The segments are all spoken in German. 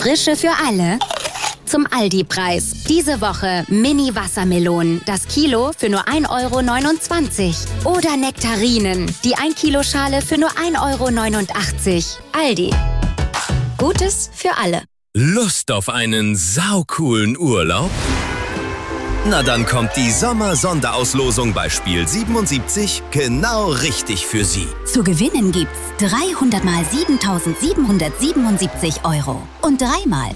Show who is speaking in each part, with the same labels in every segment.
Speaker 1: Frische für alle zum Aldi-Preis. Diese Woche Mini-Wassermelonen, das Kilo für nur 1,29 €. Oder Nektarinen, die 1-Kilo-Schale für nur 1,89 €. Aldi. Gutes für alle.
Speaker 2: Lust auf einen saucoolen Urlaub? Na dann kommt die Sommer-Sonderauslosung bei Spiel 77 genau richtig für Sie.
Speaker 1: Zu gewinnen gibt's 300 mal 7.777 € und 3 mal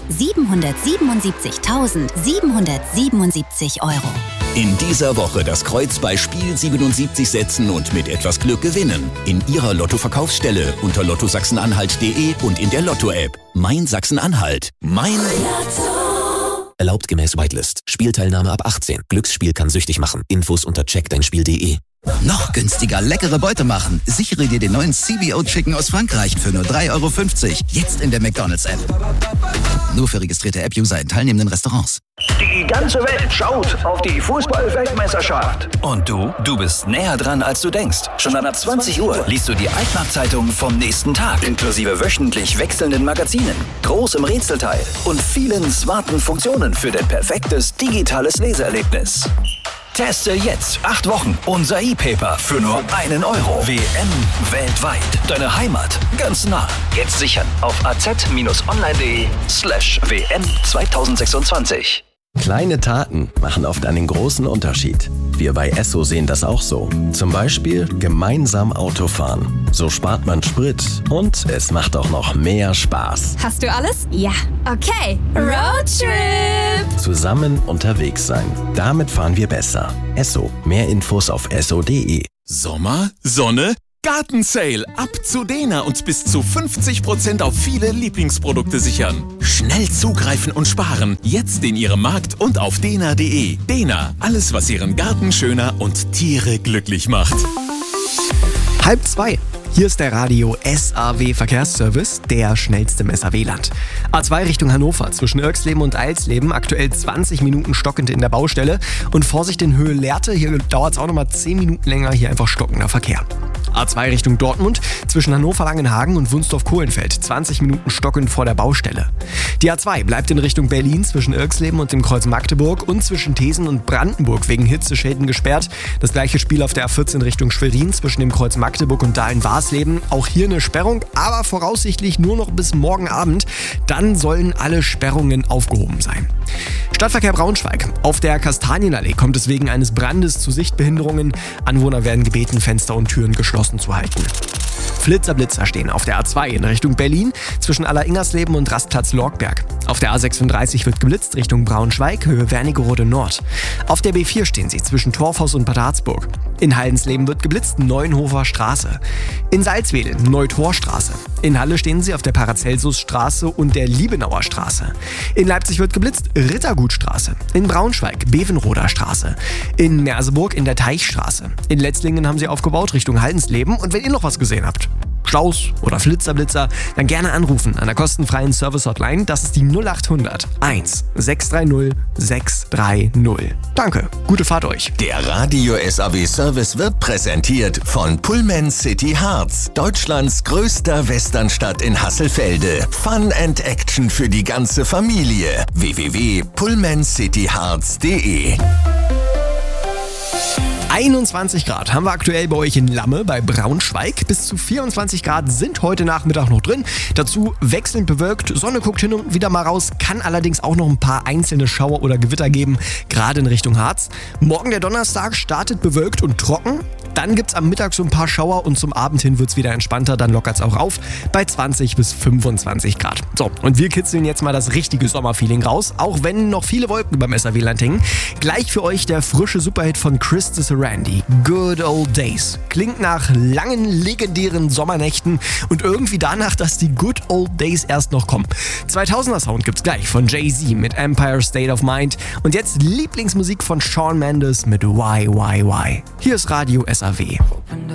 Speaker 1: 777.777 €.
Speaker 3: In dieser Woche das Kreuz bei Spiel 77 setzen und mit etwas Glück gewinnen. In Ihrer Lotto-Verkaufsstelle unter lottosachsenanhalt.de und in der Lotto-App. Mein Sachsen-Anhalt. Mein Lotto.
Speaker 4: Erlaubt gemäß Whitelist. Spielteilnahme ab 18. Glücksspiel kann süchtig machen. Infos unter checkdeinspiel.de.
Speaker 5: Noch günstiger leckere Beute machen. Sichere dir den neuen CBO Chicken aus Frankreich für nur 3,50 €. Jetzt in der McDonald's-App. Nur für registrierte App-User in teilnehmenden Restaurants.
Speaker 6: Die ganze Welt schaut auf die Fußball-Weltmeisterschaft.
Speaker 7: Und du bist näher dran, als du denkst. Schon ab 20 Uhr liest du die Altmarkt-Zeitung vom nächsten Tag, inklusive wöchentlich wechselnden Magazinen, groß im Rätselteil und vielen smarten Funktionen für dein perfektes digitales Leseerlebnis. Teste jetzt 8 Wochen unser E-Paper für nur 1 €. WM weltweit. Deine Heimat ganz nah. Jetzt sichern auf az-online.de/WM 2026.
Speaker 8: Kleine Taten machen oft einen großen Unterschied. Wir bei Esso sehen das auch so. Zum Beispiel gemeinsam Autofahren. So spart man Sprit und es macht auch noch mehr Spaß.
Speaker 9: Hast du alles? Ja. Okay. Roadtrip!
Speaker 8: Zusammen unterwegs sein. Damit fahren wir besser. Esso. Mehr Infos auf esso.de.
Speaker 2: Sommer, Sonne, Gartensale. Ab zu Dena und bis zu 50% auf viele Lieblingsprodukte sichern. Schnell zugreifen und sparen. Jetzt in Ihrem Markt und auf dena.de. Dena, alles was Ihren Garten schöner und Tiere glücklich macht.
Speaker 10: 1:30. Hier ist der Radio SAW Verkehrsservice, der schnellste im SAW-Land. A2 Richtung Hannover, zwischen Irxleben und Eilsleben, aktuell 20 Minuten stockend in der Baustelle. Und Vorsicht in Höhe Lehrte, hier dauert es auch nochmal 10 Minuten länger, hier einfach stockender Verkehr. A2 Richtung Dortmund, zwischen Hannover-Langenhagen und Wunsdorf-Kohlenfeld, 20 Minuten stockend vor der Baustelle. Die A2 bleibt in Richtung Berlin, zwischen Irxleben und dem Kreuz Magdeburg und zwischen Thesen und Brandenburg wegen Hitzeschäden gesperrt. Das gleiche Spiel auf der A14 Richtung Schwerin, zwischen dem Kreuz Magdeburg und Dahlen-Warsleben. Auch hier eine Sperrung, aber voraussichtlich nur noch bis morgen Abend. Dann sollen alle Sperrungen aufgehoben sein. Stadtverkehr Braunschweig. Auf der Kastanienallee kommt es wegen eines Brandes zu Sichtbehinderungen. Anwohner werden gebeten, Fenster und Türen geschlossen zu halten. Blitzer stehen auf der A2 in Richtung Berlin, zwischen Alleringers-Leben und Rastplatz Lorgberg. Auf der A36 wird geblitzt Richtung Braunschweig, Höhe Wernigerode Nord. Auf der B4 stehen sie zwischen Torfhaus und Bad Harzburg. In Haldensleben wird geblitzt Neuenhofer Straße. In Salzwedel Neutorstraße. In Halle stehen sie auf der Paracelsusstraße und der Liebenauer Straße. In Leipzig wird geblitzt Rittergutstraße. In Braunschweig Bevenroder Straße. In Merseburg in der Teichstraße. In Letzlingen haben sie aufgebaut Richtung Haldensleben. Und wenn ihr noch was gesehen habt, Staus oder Flitzer, dann gerne anrufen an der kostenfreien Service-Hotline. Das ist die 0800 1 630 630. Danke, gute Fahrt euch.
Speaker 3: Der Radio SAW Service wird präsentiert von Pullman City Harz, Deutschlands größter Westernstadt in Hasselfelde. Fun and Action für die ganze Familie. www.pullmancityharz.de
Speaker 10: 21 Grad haben wir aktuell bei euch in Lamme bei Braunschweig. Bis zu 24 Grad sind heute Nachmittag noch drin. Dazu wechselnd bewölkt. Sonne guckt hin und wieder mal raus. Kann allerdings auch noch ein paar einzelne Schauer oder Gewitter geben, gerade in Richtung Harz. Morgen der Donnerstag startet bewölkt und trocken. Dann gibt es am Mittag so ein paar Schauer und zum Abend hin wird es wieder entspannter. Dann lockert es auch auf bei 20 bis 25 Grad. So, und wir kitzeln jetzt mal das richtige Sommerfeeling raus. Auch wenn noch viele Wolken beim SAW-Land hängen. Gleich für euch der frische Superhit von Chris Randy, Good Old Days. Klingt nach langen, legendären Sommernächten und irgendwie danach, dass die Good Old Days erst noch kommen. 2000er Sound gibt's gleich von Jay-Z mit Empire State of Mind und jetzt Lieblingsmusik von Shawn Mendes mit Why. Hier ist Radio SAW.